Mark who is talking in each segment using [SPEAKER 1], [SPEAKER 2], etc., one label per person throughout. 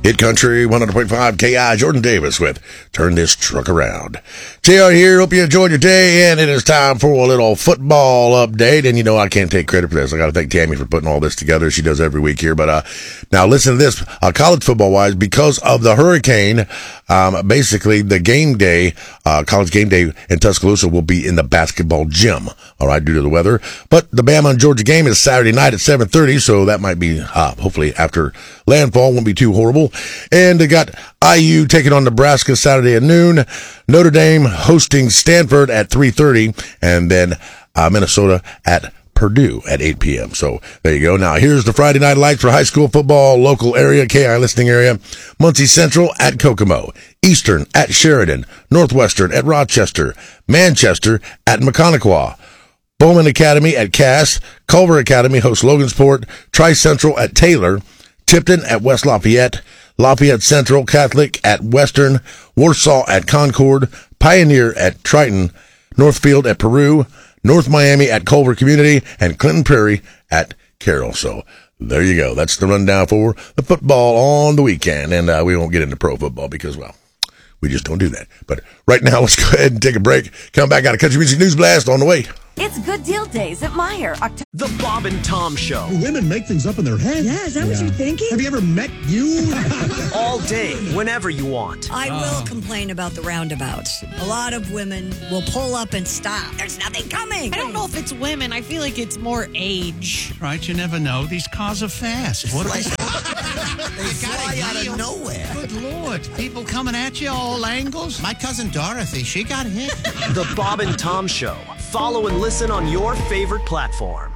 [SPEAKER 1] Hit Country 100.5 KI. Jordan Davis with Turn This Truck Around. JR here. Hope you enjoyed your day, and it is time for a little football update. And you know I can't take credit for this. I got to thank Tammy for putting all this together. She does every week here. But now listen to this. College football-wise, because of the hurricane, basically the game day, college game day in Tuscaloosa will be in the basketball gym, all right, due to the weather. But the Bama and Georgia game is Saturday night at 7:30, so that might be, hopefully after landfall, won't be too horrible. And they got IU taking on Nebraska Saturday at noon, Notre Dame hosting Stanford at 3:30, and then Minnesota at Purdue at 8 p.m. So there you go. Now here's the Friday night lights for high school football, local area, KI listening area. Muncie Central at Kokomo, Eastern at Sheridan, Northwestern at Rochester, Manchester at McConaughey, Bowman Academy at Cass, Culver Academy hosts Logansport, Tri-Central at Taylor, Tipton at West Lafayette, Lafayette Central Catholic at Western, Warsaw at Concord, Pioneer at Triton, Northfield at Peru, North Miami at Culver Community, and Clinton Prairie at Carroll. So there you go. That's the rundown for the football on the weekend. And we won't get into pro football because, well, we just don't do that. But right now, let's go ahead and take a break. Come back out of Country Music News Blast on the way.
[SPEAKER 2] It's Good Deal Days at Meijer.
[SPEAKER 3] The Bob and Tom Show.
[SPEAKER 4] Women make things up in their head.
[SPEAKER 5] Yeah, is that what you're thinking?
[SPEAKER 4] Have you ever met you?
[SPEAKER 3] All day, whenever you want.
[SPEAKER 5] I will complain about the roundabouts. A lot of women will pull up and stop. There's nothing coming.
[SPEAKER 6] I don't know if it's women. I feel like it's more age.
[SPEAKER 7] Right, you never know. These cars are fast. What are they?
[SPEAKER 8] They fly out of nowhere.
[SPEAKER 7] Good Lord. People coming at you all angles. My cousin Dorothy, she got hit.
[SPEAKER 3] The Bob and Tom Show. Follow and listen on your favorite platform.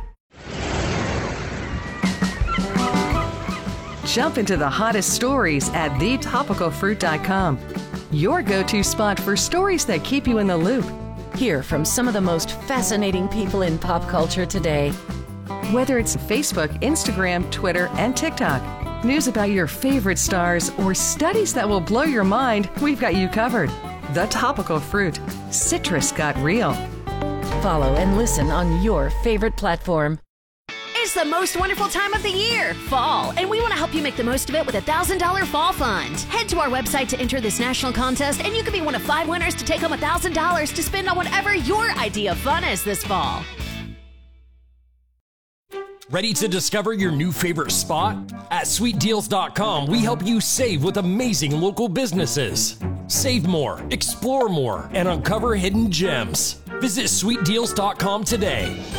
[SPEAKER 9] Jump into the hottest stories at thetopicalfruit.com. Your go-to spot for stories that keep you in the loop.
[SPEAKER 10] Hear from some of the most fascinating people in pop culture today.
[SPEAKER 9] Whether it's Facebook, Instagram, Twitter, and TikTok, news about your favorite stars, or studies that will blow your mind, we've got you covered. The Topical Fruit. Citrus got real.
[SPEAKER 10] Follow and listen on your favorite platform.
[SPEAKER 11] It's the most wonderful time of the year, fall, and we want to help you make the most of it with a $1,000 fall fund. Head to our website to enter this national contest, and you can be one of 5 winners to take home $1,000 to spend on whatever your idea of fun is this fall.
[SPEAKER 12] Ready to discover your new favorite spot? At SweetDeals.com, we help you save with amazing local businesses. Save more, explore more, and uncover hidden gems. Visit SweetDeals.com today.